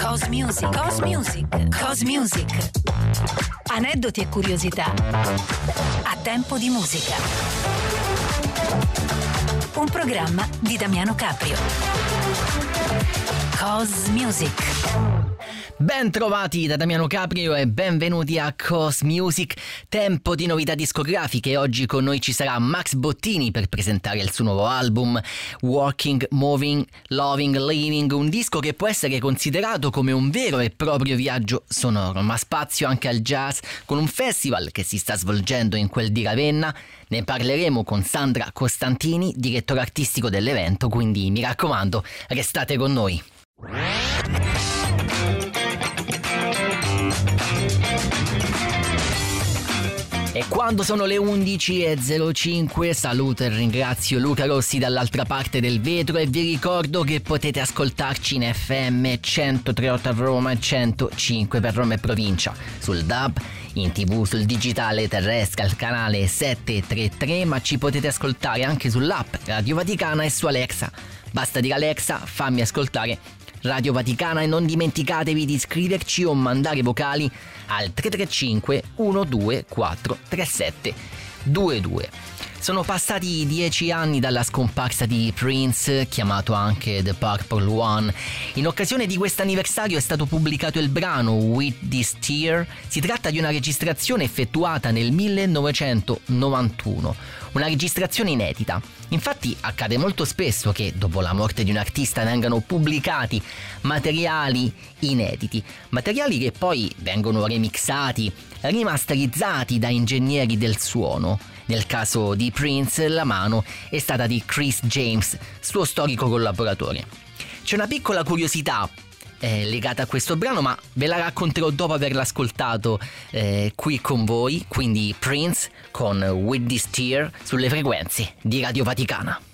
Cos Music. Cos Music. Cos Music. Aneddoti e curiosità a tempo di musica. Un programma di Damiano Caprio. Cos Music. Ben trovati da Damiano Caprio e benvenuti a Cos Music, tempo di novità discografiche. Oggi con noi ci sarà Max Bottini per presentare il suo nuovo album Walking, Moving, Loving, Living, un disco che può essere considerato come un vero e proprio viaggio sonoro, ma spazio anche al jazz con un festival che si sta svolgendo in quel di Ravenna. Ne parleremo con Sandra Costantini, direttore artistico dell'evento, quindi mi raccomando, restate con noi. E quando sono le 11:05 saluto e ringrazio Luca Rossi dall'altra parte del vetro e vi ricordo che potete ascoltarci in FM 103.8 a Roma e 105 per Roma e provincia, sul DAB, in TV, sul digitale terrestre al canale 733, ma ci potete ascoltare anche sull'app Radio Vaticana e su Alexa. Basta dire Alexa, fammi ascoltare Radio Vaticana e non dimenticatevi di iscriverci o mandare vocali al 335 124 37 22. Sono passati 10 anni dalla scomparsa di Prince, chiamato anche The Purple One. In occasione di questo anniversario è stato pubblicato il brano With This Tear. Si tratta di una registrazione effettuata nel 1991, una registrazione inedita. Infatti accade molto spesso che dopo la morte di un artista vengano pubblicati materiali inediti, materiali che poi vengono remixati, rimasterizzati da ingegneri del suono. Nel caso di Prince la mano è stata di Chris James, suo storico collaboratore. C'è una piccola curiosità legata a questo brano, ma ve la racconterò dopo averla ascoltato qui con voi. Quindi Prince con With This Tear sulle frequenze di Radio Vaticana.